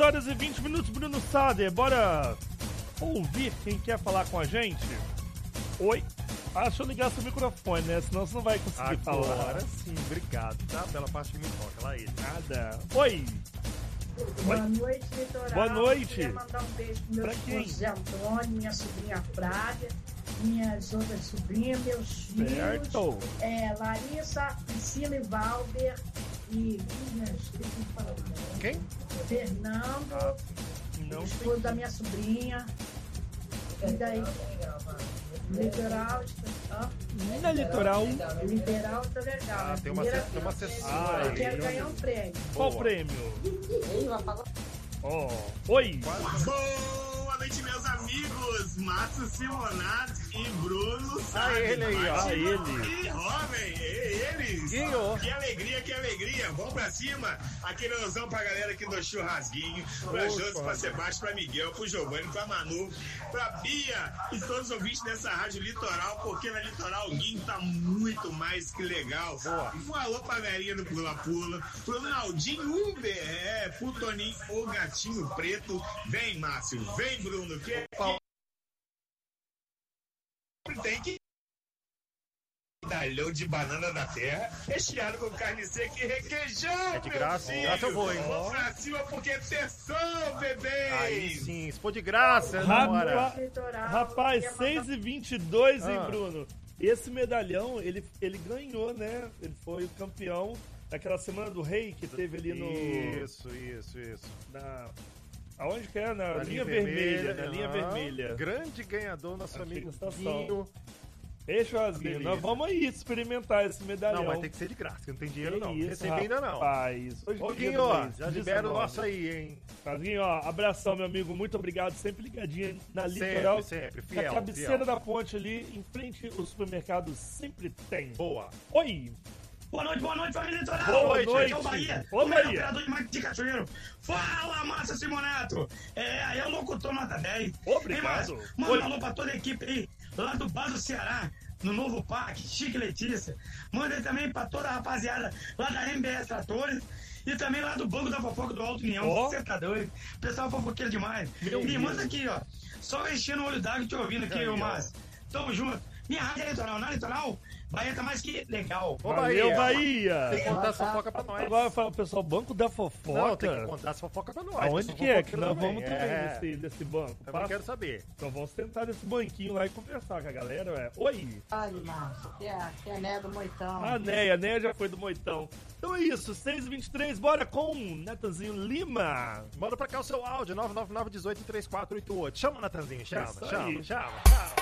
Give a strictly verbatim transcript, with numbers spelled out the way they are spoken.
horas e vinte minutos, Bruno Sader. Bora ouvir quem quer falar com a gente? Oi? Ah, deixa eu ligar seu microfone, né? Senão você não vai conseguir Agora falar. Agora sim, obrigado, tá? Pela parte que me toca, lá ele. Nada. Oi? Boa noite, Litoral. Boa noite. Queria mandar um beijo pro meu Pra esposo quem? Zé Antônio, minha sobrinha Flávia, minhas outras sobrinhas, meus filhos. Certo. É, Larissa, Priscila e Valber e Quem? Fernando, Ah, não esposo da minha sobrinha. E daí? Litoral, ah, Na Litoral. Litoral tá legal. Ah, tem uma, Primeira tem uma vez. sessão Ah, Eu aí. quero ganhar um prêmio. Qual Boa. prêmio? Ó. Oi? Boa noite, meus amigos! Márcio Simonato e Bruno Ah, Sader. ele aí, ó. Ah, ele. E Robin, e eles! Ganhou. Que alegria, que alegria! Vamos pra cima! Aquele alusão pra galera aqui do churrasguinho, pra Poxa, Josi, pra Sebastião, pra Miguel, pro Giovanni, pra Manu, pra Bia e todos os ouvintes dessa rádio Litoral, porque na Litoral o Guinho tá muito mais que legal. Boa. Um alô pra velhinha do Pula Pula, pro Naldinho Uber, é, pro Toninho, o gatinho preto. Vem, Márcio, vem, Bruno, que tem que medalhão de banana da terra, recheado com carne seca e requeijão. É de meu graça, filho. graça eu vou, hein? Vamos pra cima porque é tensão, bebê. Aí sim, se for de graça, Rapaz, bora. Litoral, Rapaz, queria seis mandar- e vinte e dois, hein, Ah. Bruno? Esse medalhão, ele, ele ganhou, né? Ele foi o campeão daquela Semana do Rei que teve ali no... Isso, isso, isso. Na, aonde que é? Na, Na linha, vermelha, na linha ah, vermelha. Grande ganhador, nosso Aqui amigo na estação. Guinho. Ei, Churrasquinho, Beleza. nós vamos aí experimentar esse medalhão. Não, mas tem que ser de graça, que não tem dinheiro Que não. isso, Recebi ainda não. rapaz. Hoje Ô, é dia Guinho, ó, do já mês, libera o dezenove. nosso aí, hein? Churrasquinho, ó, abração, meu amigo. Muito obrigado. Sempre ligadinho na Sempre, Litoral. sempre, Na fiel, cabeceira fiel. da ponte ali, em frente ao supermercado, sempre tem. Boa. Oi! Boa noite, boa noite, família Litoral. Boa noite, noite. Aqui é o Bahia, Ô, o melhor Bahia. operador de marketing de Cachoeiro. Fala, Márcio Simonato. É, aí é o locutor nota dez. Obrigado. Hein, Márcio? Oi. Manda um alô pra toda a equipe aí, lá do Bar do Ceará, no Novo Parque, Chique Letícia. Manda aí também pra toda a rapaziada lá da M B S Tratores. E também lá do Banco da Fofoca do Alto União. Ó. Você tá doido? Pessoal fofoqueiro demais. Meu e Deus. manda aqui, ó. Só enchendo o olho d'água te ouvindo aqui, Aí, ô ó. Márcio. Tamo junto. Minha rádio é Litoral, na Litoral, Bahia tá mais que legal. Ô, Valeu, Tem Bahia! que contar essa fofoca pra nós. Agora fala, pessoal, Banco da Fofoca. Não, tem que contar essa fofoca pra nós. Aonde sou que é que fofoqueiro nós também. vamos também É, nesse, nesse banco? também Passa- quero saber. Então vamos sentar nesse banquinho lá e conversar com a galera, ué. Oi! Ai, Márcio, que é, que é né do Moitão. A Neia, a Neia já foi do Moitão. Então é isso, seis e vinte e três, bora com Natanzinho Lima. Manda pra cá o seu áudio, nove nove nove, um oito, três quatro oito oito. Chama o Natanzinho, chama, Isso chama, aí. chama, chama.